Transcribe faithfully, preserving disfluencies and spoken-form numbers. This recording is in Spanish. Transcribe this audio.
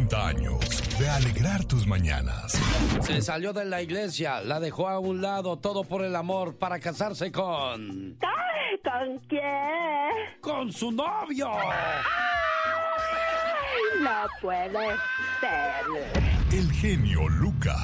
cincuenta años de alegrar tus mañanas. Se salió de la iglesia, la dejó a un lado, todo por el amor, para casarse con... Ay, ¿con quién? ¡Con su novio! Ay, no puede ser. El genio Lucas.